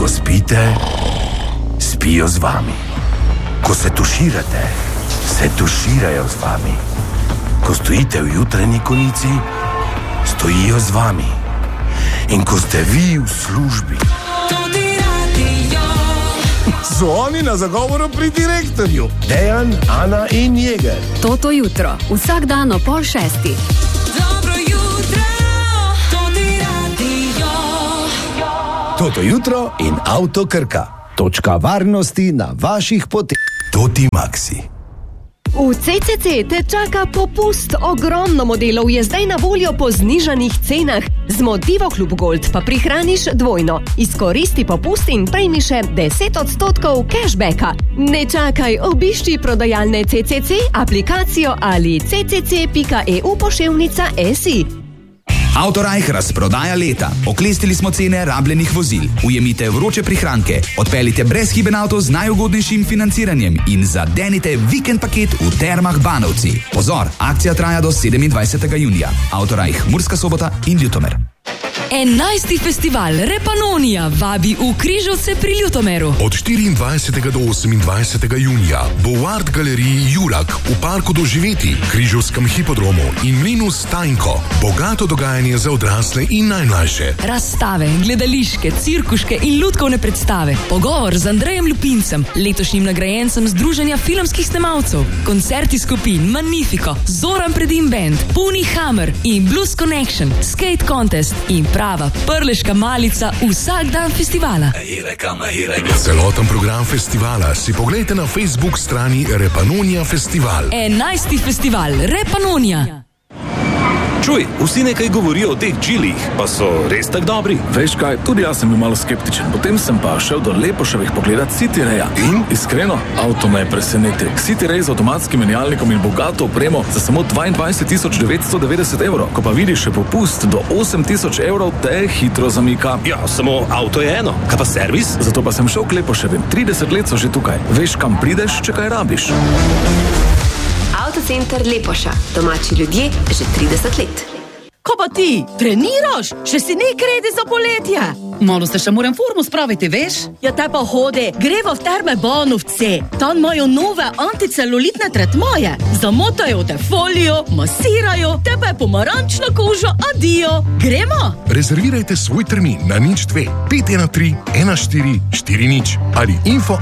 Ko spite, spijo z vami. Ko se tuširate, se tuširajo z vami. Ko stojite v jutranji konici, stojijo z vami. In ko ste vi v službi, so oni na zagovoru pri direktorju. Dejan, Ana in Jeger. Toto jutro, vsak dan ob 5:30. Dobro jutro, Toti Radio. Toto jutro in Avto Krka. Točka varnosti na vaših poteh. Toti Maxi. V CCC te čaka popust. Ogromno modelov je zdaj na voljo po znižanih cenah. Z Motivo Klub Gold pa prihraniš dvojno. Izkoristi popust in prejmi še 10% cashbacka. Ne čakaj, obišči prodajalne CCC, aplikacijo ali ccc.eu/SI. Autoreich razprodaja leta. Oklestili smo cene rabljenih vozil. Ujemite vroče prihranke. Odpeljite brezhiben avto z najugodnejšim financiranjem in zadenite vikend paket v Termah Banovci. Pozor, akcija traja do 27. junija. Autoreich Murska Sobota in Ljutomer. 11. festival Repanonija vabi v Križevce pri Ljutomeru. Od 24. do 28. junija bo v Art galeriji Julak v parku doživeti, Križevskem hipodromu in mlinu Stajnko. Bogato dogajanje za odrasle in najmlajše. Razstave, gledališke, cirkuške in lutkovne predstave. Pogovor z Andrejem Lupincem, letošnjim nagrajencem Združenja filmskih snemalcev. Koncerti skupin Magnifico, Zoran Predim Band, Puni Hammer in Blues Connection, Skate Contest in prava prleška malica vsak dan festivala. Celoten program festivala si poglejte na Facebook strani Repanonija Festival. 11. festival Repanonija. Čuj, vsi nekaj govorijo o teh džilih, pa so res tak dobri. Veš kaj, tudi jaz sem bil malo skeptičen, potem sem pa šel do Lepoševih pogledat City Raya. In iskreno, avto me je presenetil. City Ray z avtomatskim menjalnikom in bogato opremo za samo 22.990 evrov. Ko pa vidiš še popust do 8.000 evrov, te hitro zamika. Ja, samo avto je eno, kaj pa servis? Zato pa sem šel k Lepoševim, 30 let so že tukaj. Veš, kam prideš, če kaj rabiš. Avtocenter Lepoša. Domači ljudje že 30 let. Ko pa ti treniraš, še si nek redi za poletje. Malo se še moram formu spraviti, veš? Ja, te pa hodi, greva v Terme Banovci. Tam imajo nove anticelulitne tretmaje. Zamotajo te folijo, masirajo, tebe je pomarančna koža, adijo. Gremo? Rezervirajte svoj termin na 02 513 14 40 ali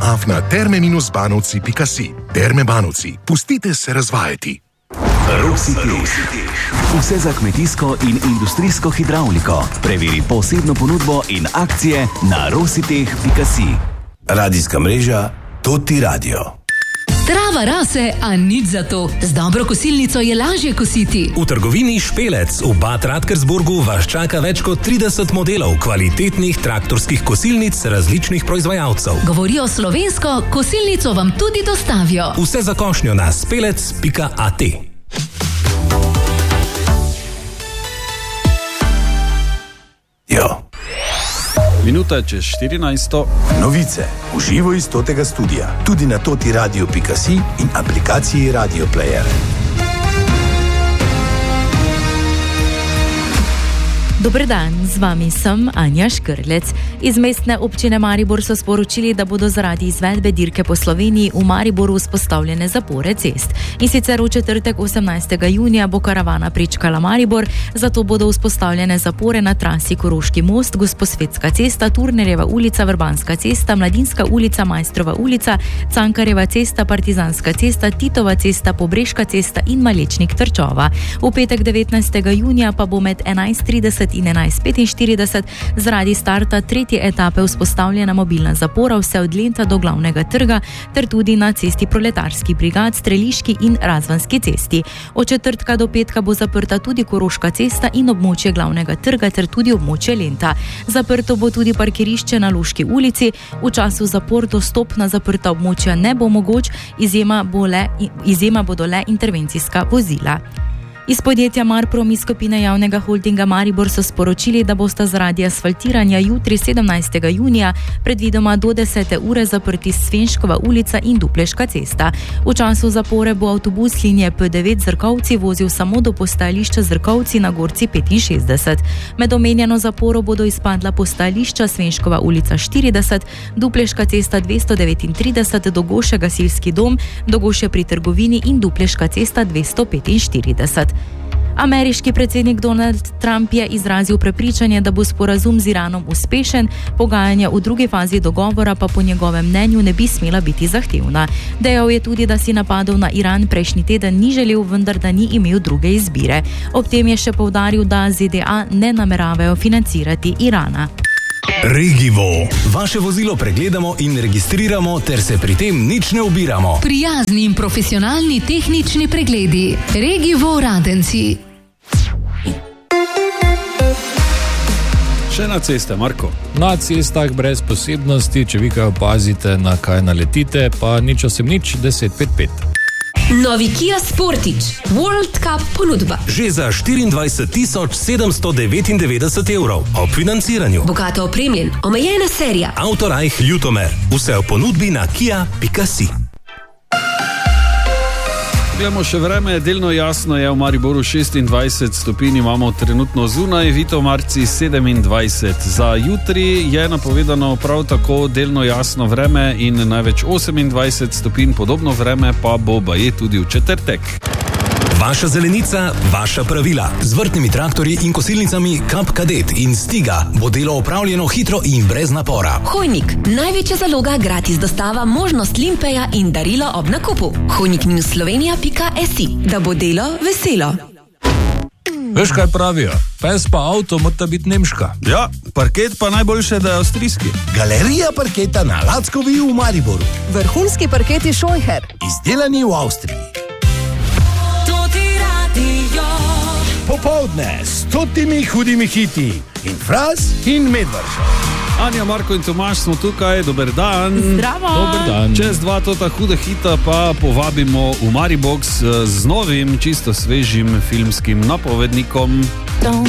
info@terme-banovci.si. Terme Banovci. Pustite se razvajati. Rositeh. Vse za kmetijsko in industrijsko hidravliko. Preveri posebno ponudbo in akcije na rositeh.si. Radijska mreža Toti Radio. Trava rase, a nič za to. Z dobro kosilnico je lažje kositi. V trgovini Špelec v Bad Radkersburgu vas čaka več kot 30 modelov kvalitetnih traktorskih kosilnic različnih proizvajalcev. Govorijo slovensko, kosilnico vam tudi dostavijo. Vse za košnjo na spelec.at. Jo. Minuta čez 14. Novice v živo iz Totega studia. Tudi na totiradio.si in aplikaciji Radio Player. Dober dan, z vami sem Anja Škrlec. Iz mestne občine Maribor so sporočili, da bodo zaradi izvedbe dirke po Sloveniji v Mariboru vzpostavljene zapore cest. In sicer v četrtek 18. junija bo karavana pričkala Maribor, zato bodo vzpostavljene zapore na trasi Koroški most, Gosposvetska cesta, Turnerjeva ulica, Vrbanska cesta, Mladinska ulica, Majstrova ulica, Cankarjeva cesta, Partizanska cesta, Titova cesta, Pobreška cesta in Malečnik Trčova. V petek 19. junija pa bo med 11:30 in 11:45 zaradi starta tretje etape vzpostavljena mobilna zapora vse od Lenta do Glavnega trga ter tudi na cesti Proletarski brigad, Streliški in Razvanski cesti. Od četrtka do petka bo zaprta tudi Koroška cesta in območje Glavnega trga ter tudi območje Lenta. Zaprto bo tudi parkirišče na Loški ulici. V času zapor dostop na zaprta območja ne bo mogoč, izjema bodo le intervencijska vozila. Iz podjetja Marprom iz skupine javnega holdinga Maribor so sporočili, da bosta zaradi asfaltiranja jutri 17. junija predvidoma do 10. ure zaprti Svenškova ulica in Dupleška cesta. V času zapore bo avtobus linije P9 Zrkovci vozil samo do postajališča Zrkovci na Gorci 65. Med omenjeno zaporo bodo izpadla postajališča Svenškova ulica 40, Dupleška cesta 239, Dogoše gasilski dom, Dogoše pri trgovini in Dupleška cesta 245. Ameriški predsednik Donald Trump je izrazil prepričanje, da bo sporazum z Iranom uspešen, pogajanja v drugi fazi dogovora pa po njegovem mnenju ne bi smela biti zahtevna. Dejal je tudi, da si napadov na Iran prejšnji teden ni želel, vendar da ni imel druge izbire. Ob tem je še poudaril, da ZDA ne nameravajo financirati Irana. Regivo. Vaše vozilo pregledamo in registriramo, ter se pri tem nič ne ubiramo. Prijazni in profesionalni tehnični pregledi. Regivo Radenci. Še na ceste, Marko. Na cestah brez posebnosti, če vi kaj opazite, na kaj naletite, pa nič 1055. Novi Kia Sportage World Cup ponudba. Že za 24.799 evrov ob financiranju. Bogato opremljen, omejena serija. Autorajh Ljutomer. Vse v ponudbi na kia.si. Gledamo še vreme, delno jasno je v Mariboru 26 stopinj, imamo trenutno zunaj, Vitomarci 27. Za jutri je napovedano prav tako delno jasno vreme in največ 28 stopinj, podobno vreme pa bo baje tudi v četrtek. Vaša zelenica, vaša pravila. Z vrtnimi traktorji in kosilnicami Kap Kadet in Stiga bo delo opravljeno hitro in brez napora. Hojnik, največja zaloga, gratis dostava, možnost limpeja in darilo ob nakupu. hojnik-slovenija.si, da bo delo veselo. Veš, kaj pravijo? Pes pa avto mora biti nemška. Ja, parket pa najboljše, da je avstrijski. Galerija parketa na Lackovi v Mariboru. Vrhunski parketi Scheucher. Izdelani v Avstriji. Popoldne s 100 hudimi hiti in Fras in Medvrža. Anja, Marko in Tomaž smo tukaj, dober dan. Zdravo. Dober dan. Čez 2 tota huda hita pa povabimo v Maribox z novim, čisto svežim filmskim napovednikom.